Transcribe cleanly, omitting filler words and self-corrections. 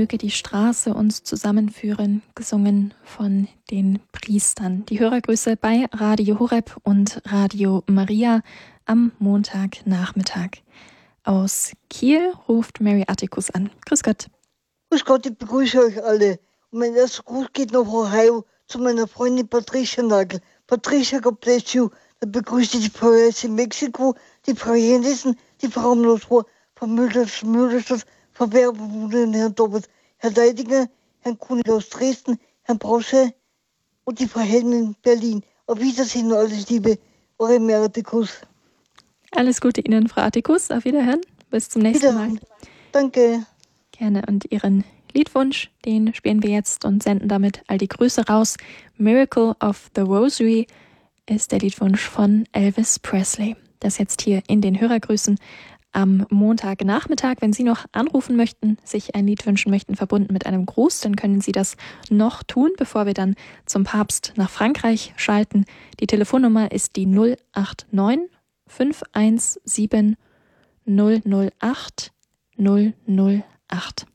möge die Straße uns zusammenführen, gesungen von den Priestern. Die Hörergrüße bei Radio Horeb und Radio Maria am Montagnachmittag. Aus Kiel ruft Mary Atticus an. Grüß Gott. Grüß Gott, ich begrüße euch alle. Und mein erster Gruß geht nach Ohio zu meiner Freundin Patricia Nagel. Patricia, God bless you. Dann begrüße ich die Frau Hess in Mexiko, die Frau Jensen, die Frau Mloswo, Frau Müllers, Frau Werbemutter, Herrn Dobbert, Herr Leidinger, Herrn Kunig aus Dresden, Herrn Brause und die Frau Helm in Berlin. Auf Wiedersehen und alles Liebe, eure Mary Atticus. Alles Gute Ihnen, Frau Atticus. Auf Wiederhören. Bis zum nächsten Mal. Danke. Gerne. Und Ihren Liedwunsch, den spielen wir jetzt und senden damit all die Grüße raus. Miracle of the Rosary ist der Liedwunsch von Elvis Presley. Das jetzt hier in den Hörergrüßen am Montagnachmittag. Wenn Sie noch anrufen möchten, sich ein Lied wünschen möchten, verbunden mit einem Gruß, dann können Sie das noch tun, bevor wir dann zum Papst nach Frankreich schalten. Die Telefonnummer ist die 089 517 008 008.